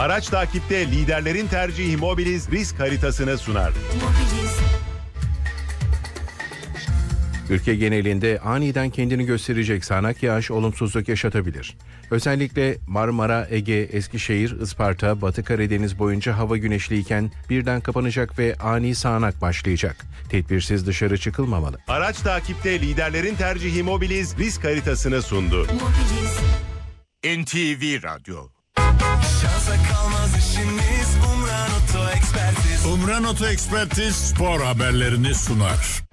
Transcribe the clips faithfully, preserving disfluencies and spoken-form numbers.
Araç takipte liderlerin tercihi Mobiliz risk haritasını sunar. Mobiliz. Ülke genelinde aniden kendini gösterecek sağanak yağış olumsuzluk yaşatabilir. Özellikle Marmara, Ege, Eskişehir, Isparta, Batı Karadeniz boyunca hava güneşliyken birden kapanacak ve ani sağanak başlayacak. Tedbirsiz dışarı çıkılmamalı. Araç takipte liderlerin tercihi Mobiliz risk haritasını sundu. Mobiliz. N T V Radyo. Şansa kalmaz işiniz, Umran Oto Ekspertiz. Umran Oto Ekspertiz spor haberlerini sunar.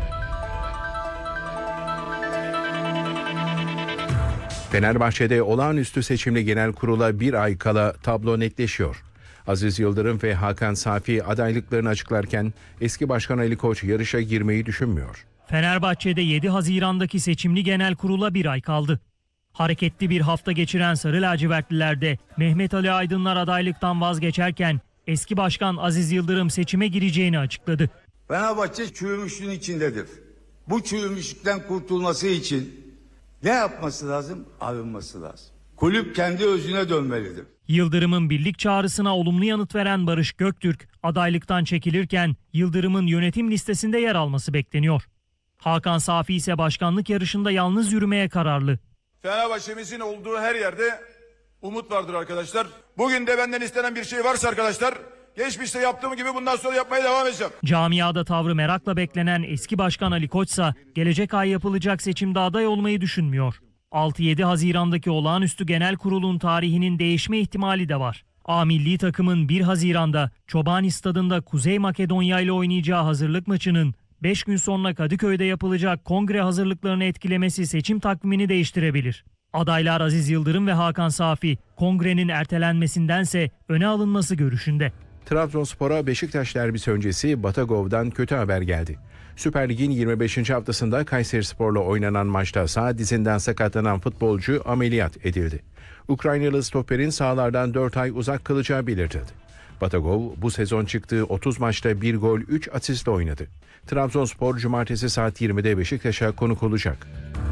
Fenerbahçe'de olağanüstü seçimli genel kurula bir ay kala tablo netleşiyor. Aziz Yıldırım ve Hakan Safi adaylıklarını açıklarken eski başkan Ali Koç yarışa girmeyi düşünmüyor. Fenerbahçe'de yedi Haziran'daki seçimli genel kurula bir ay kaldı. Hareketli bir hafta geçiren Sarı Lacivertliler'de Mehmet Ali Aydınlar adaylıktan vazgeçerken eski başkan Aziz Yıldırım seçime gireceğini açıkladı. Fenerbahçe çürümüşlüğün içindedir. Bu çürümüşlükten kurtulması için ne yapması lazım? Arınması lazım. Kulüp kendi özüne dönmelidir. Yıldırım'ın birlik çağrısına olumlu yanıt veren Barış Göktürk adaylıktan çekilirken Yıldırım'ın yönetim listesinde yer alması bekleniyor. Hakan Safi ise başkanlık yarışında yalnız yürümeye kararlı. Fenerbahçe'mizin olduğu her yerde umut vardır arkadaşlar. Bugün de benden istenen bir şey varsa arkadaşlar, geçmişte yaptığım gibi bundan sonra yapmaya devam edeceğim. Camiada tavrı merakla beklenen eski başkan Ali Koç ise gelecek ay yapılacak seçimde aday olmayı düşünmüyor. altı yedi Haziran'daki olağanüstü genel kurulun tarihinin değişme ihtimali de var. A milli takımın bir Haziran'da Çobani Stadı'nda Kuzey Makedonya ile oynayacağı hazırlık maçının beş gün sonra Kadıköy'de yapılacak kongre hazırlıklarını etkilemesi seçim takvimini değiştirebilir. Adaylar Aziz Yıldırım ve Hakan Safi kongrenin ertelenmesindense öne alınması görüşünde. Trabzonspor'a Beşiktaş derbisi öncesi Batagov'dan kötü haber geldi. Süper Lig'in yirmi beşinci haftasında Kayserispor'la oynanan maçta sağ dizinden sakatlanan futbolcu ameliyat edildi. Ukraynalı stoperin sahalardan dört ay uzak kalacağı belirtildi. Batagov bu sezon çıktığı otuz maçta bir gol üç asistle oynadı. Trabzonspor cumartesi saat yirmide Beşiktaş'a konuk olacak.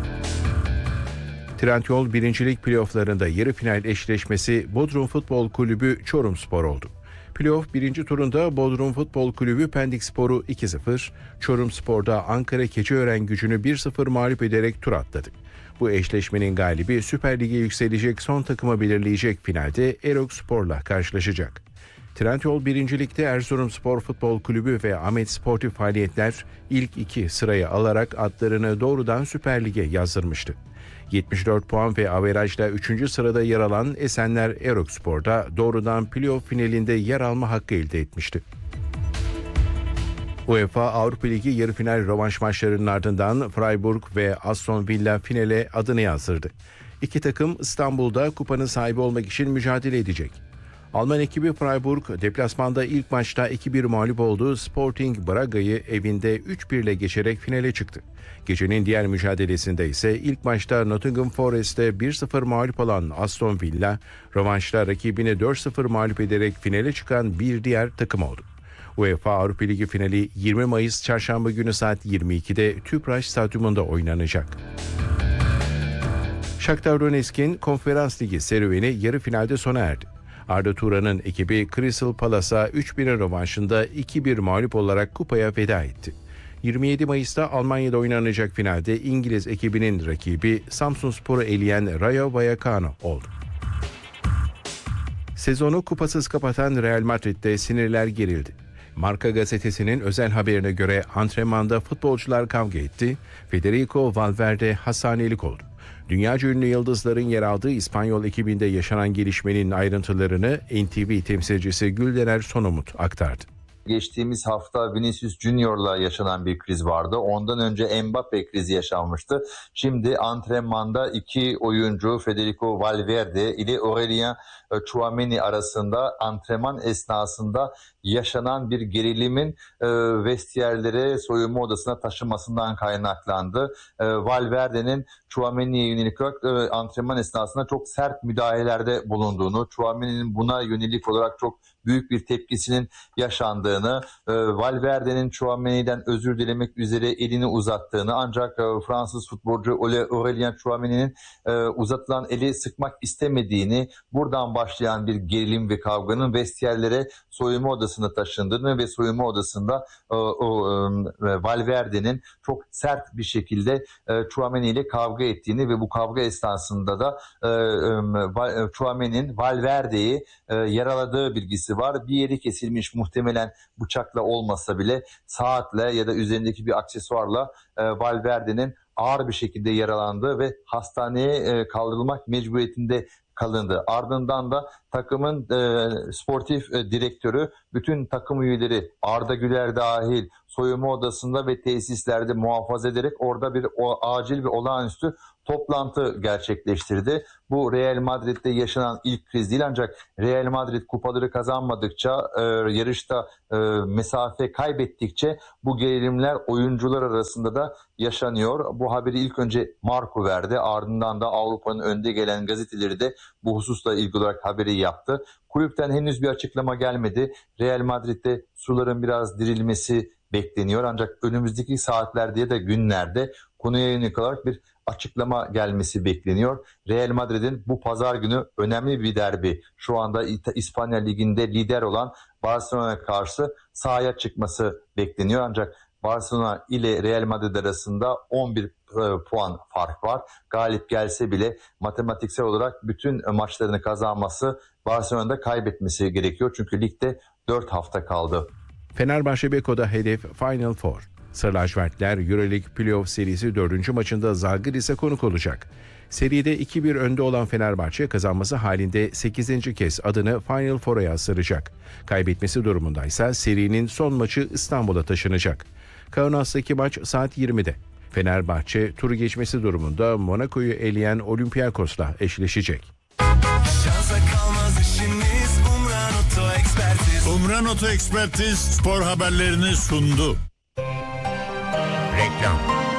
Trendyol birincilik playofflarında yarı final eşleşmesi Bodrum Futbol Kulübü Çorumspor oldu. Playoff birinci turunda Bodrum Futbol Kulübü Pendikspor'u iki sıfır, Çorumspor'da Ankara Keçiören-Gücü'nü bir sıfır mağlup ederek tur atladı. Bu eşleşmenin galibi Süper Lig'e yükselecek son takımı belirleyecek finalde Erokspor'la karşılaşacak. Trendyol birincilikte Erzurumspor Futbol Kulübü ve Ahmet Sportif Faaliyetler ilk iki sırayı alarak adlarını doğrudan Süper Lig'e yazdırmıştı. yetmiş dört puan ve averajla üçüncü sırada yer alan Esenler Erokspor'da doğrudan playoff finalinde yer alma hakkı elde etmişti. UEFA Avrupa Ligi yarı final rövanş maçlarının ardından Freiburg ve Aston Villa finale adını yazdırdı. İki takım İstanbul'da kupanın sahibi olmak için mücadele edecek. Alman ekibi Freiburg deplasmanda ilk maçta iki bir mağlup olduğu Sporting Braga'yı evinde üç bir ile geçerek finale çıktı. Gecenin diğer mücadelesinde ise ilk maçta Nottingham Forest'te bir sıfır mağlup olan Aston Villa, rövanşta rakibini dört sıfır mağlup ederek finale çıkan bir diğer takım oldu. UEFA Avrupa Ligi finali yirmi Mayıs Çarşamba günü saat yirmi ikide Tüpraş Stadyumunda oynanacak. Shakhtar Donetsk'in Konferans Ligi serüveni yarı finalde sona erdi. Arda Turan'ın ekibi Crystal Palace'a üç bir rövanşında iki bir mağlup olarak kupaya veda etti. yirmi yedi Mayıs'ta Almanya'da oynanacak finalde İngiliz ekibinin rakibi Samsunspor'u eleyen Rayo Vallecano oldu. Sezonu kupasız kapatan Real Madrid'de sinirler gerildi. Marca gazetesinin özel haberine göre antrenmanda futbolcular kavga etti, Federico Valverde hastanelik oldu. Dünyaca ünlü yıldızların yer aldığı İspanyol ekibinde yaşanan gelişmenin ayrıntılarını N T V temsilcisi Güldener Sonumut aktardı. Geçtiğimiz hafta Vinicius Junior'la yaşanan bir kriz vardı. Ondan önce Mbappe krizi yaşanmıştı. Şimdi antrenmanda iki oyuncu Federico Valverde ile Aurelien Tchouaméni arasında antrenman esnasında yaşanan bir gerilimin e, vestiyerlere, soyunma odasına taşımasından kaynaklandı. E, Valverde'nin Tchouaméni'ye yönelik olarak e, antrenman esnasında çok sert müdahalelerde bulunduğunu, Tchouaméni'nin buna yönelik olarak çok büyük bir tepkisinin yaşandığını, e, Valverde'nin Tchouaméni'den özür dilemek üzere elini uzattığını, ancak e, Fransız futbolcu Aurélien Tchouaméni'nin e, uzatılan eli sıkmak istemediğini, buradan başlayan bir gerilim ve kavganın vestiyerlere, soyunma odasına taşındığını ve soyunma odasında e, o e, Valverde'nin çok sert bir şekilde e, Tchouaméni ile kavga ettiğini ve bu kavga esnasında da e, e, Tchouaméni'nin Valverde'yi e, yaraladığı bilgisi var. Bir yeri kesilmiş, muhtemelen bıçakla olmasa bile saatle ya da üzerindeki bir aksesuarla e, Valverde'nin ağır bir şekilde yaralandığı ve hastaneye e, kaldırılmak mecburiyetinde kalındı. Ardından da takımın e, sportif e, direktörü bütün takım üyeleri, Arda Güler dahil, soyunma odasında ve tesislerde muhafaza ederek orada bir o, acil ve olağanüstü toplantı gerçekleştirdi. Bu Real Madrid'de yaşanan ilk kriz değil, ancak Real Madrid kupaları kazanmadıkça, e, yarışta e, mesafe kaybettikçe bu gerilimler oyuncular arasında da yaşanıyor. Bu haberi ilk önce Marco verdi, ardından da Avrupa'nın önde gelen gazeteleri de bu hususla ilgili olarak haberi yaptı. Kulüpten henüz bir açıklama gelmedi. Real Madrid'de suların biraz dirilmesi bekleniyor, ancak önümüzdeki saatlerde ya da günlerde konuya yönelik olarak bir açıklama gelmesi bekleniyor. Real Madrid'in bu pazar günü önemli bir derbi, şu anda İspanya Ligi'nde lider olan Barcelona'ya karşı sahaya çıkması bekleniyor. Ancak Barcelona ile Real Madrid arasında on bir puan fark var. Galip gelse bile matematiksel olarak bütün maçlarını kazanması, Barcelona'da kaybetmesi gerekiyor. Çünkü ligde dört hafta kaldı. Fenerbahçe Beko'da hedef Final Four. Sarı lacivertler Euroleague Playoff serisi dördüncü maçında Zalgiris'e konuk olacak. Seride iki bir önde olan Fenerbahçe kazanması halinde sekizinci kez adını Final Four'a yazdıracak. Kaybetmesi durumundaysa serinin son maçı İstanbul'a taşınacak. Kaunas'taki maç saat yirmide. Fenerbahçe turu geçmesi durumunda Monaco'yu eleyen Olympiakos'la eşleşecek. Şansa kalmaz işimiz, Umran Oto Ekspertiz. Umran Oto Ekspertiz spor haberlerini sundu. Reklam.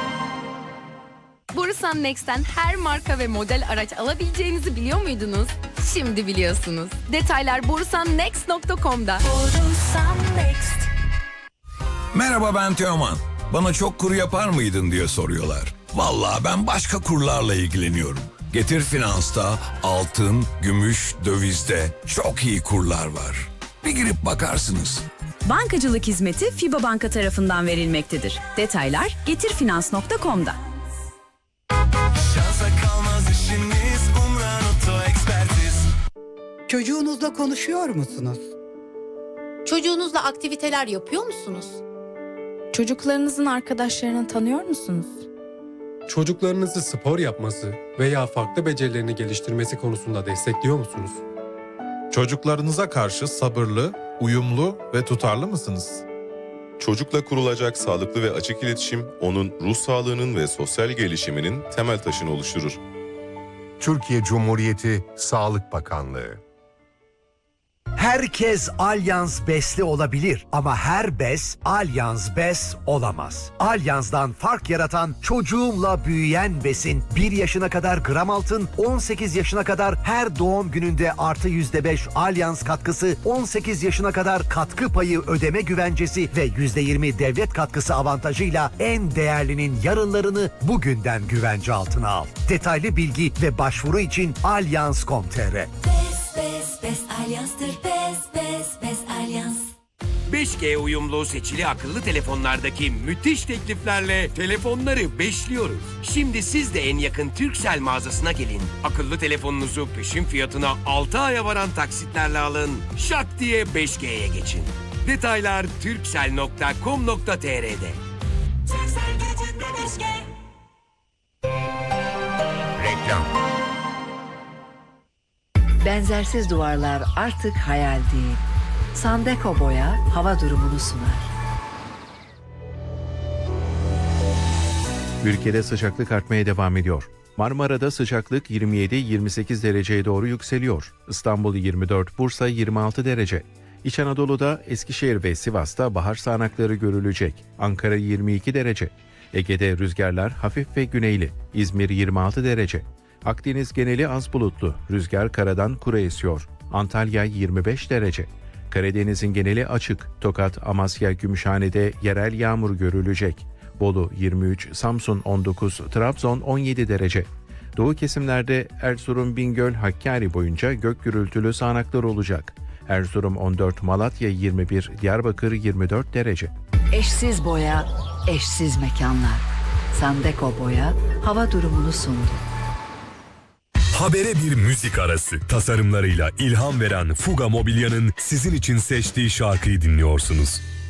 Borusan Next'ten her marka ve model araç alabileceğinizi biliyor muydunuz? Şimdi biliyorsunuz. Detaylar borusan next nokta com'da. Borusan Next. Merhaba, ben Teoman. Bana çok kur yapar mıydın diye soruyorlar. Vallahi ben başka kurlarla ilgileniyorum. Getir Finans'ta altın, gümüş, dövizde çok iyi kurlar var. Bir girip bakarsınız. Bankacılık hizmeti FİBA Banka tarafından verilmektedir. Detaylar getirfinans nokta com'da. Şansa kalmaz işimiz, Umran Oto Ekspertiz. Çocuğunuzla konuşuyor musunuz? Çocuğunuzla aktiviteler yapıyor musunuz? Çocuklarınızın arkadaşlarını tanıyor musunuz? Çocuklarınızı spor yapması veya farklı becerilerini geliştirmesi konusunda destekliyor musunuz? Çocuklarınıza karşı sabırlı, uyumlu ve tutarlı mısınız? Çocukla kurulacak sağlıklı ve açık iletişim, onun ruh sağlığının ve sosyal gelişiminin temel taşını oluşturur. Türkiye Cumhuriyeti Sağlık Bakanlığı. Herkes Allianz Bes'li olabilir ama her bes Allianz Bes olamaz. Allianz'dan fark yaratan çocuğumla büyüyen besin bir yaşına kadar gram altın, on sekiz yaşına kadar her doğum gününde artı yüzde beş Allianz katkısı, on sekiz yaşına kadar katkı payı ödeme güvencesi ve yüzde yirmi devlet katkısı avantajıyla en değerlinin yarınlarını bugünden güvence altına al. Detaylı bilgi ve başvuru için allianz nokta com nokta tr. Bes, Bes Allianz'tır. Bes, Bes, Bes Allianz. beş G uyumlu seçili akıllı telefonlardaki müthiş tekliflerle telefonları beşliyoruz. Şimdi siz de en yakın Turkcell mağazasına gelin. Akıllı telefonunuzu peşin fiyatına altı aya varan taksitlerle alın. Şak diye beş G'ye geçin. Detaylar turkcell nokta com nokta tr'de. Reklam. Benzersiz duvarlar artık hayal değil. Sandeko Boya hava durumunu sunar. Ülkede sıcaklık artmaya devam ediyor. Marmara'da sıcaklık yirmi yedi yirmi sekiz dereceye doğru yükseliyor. İstanbul yirmi dört, Bursa yirmi altı derece. İç Anadolu'da Eskişehir ve Sivas'ta bahar sağanakları görülecek. Ankara yirmi iki derece. Ege'de rüzgarlar hafif ve güneyli. İzmir yirmi altı derece. Akdeniz geneli az bulutlu. Rüzgar karadan kuru esiyor. Antalya yirmi beş derece. Karadeniz'in geneli açık. Tokat, Amasya, Gümüşhane'de yerel yağmur görülecek. Bolu yirmi üç, Samsun on dokuz, Trabzon on yedi derece. Doğu kesimlerde Erzurum, Bingöl, Hakkari boyunca gök gürültülü sağanaklar olacak. Erzurum on dört, Malatya yirmi bir, Diyarbakır yirmi dört derece. Eşsiz boya, eşsiz mekanlar. Sandeko Boya hava durumunu sundu. Habere bir müzik arası. Tasarımlarıyla ilham veren Fuga Mobilya'nın sizin için seçtiği şarkıyı dinliyorsunuz.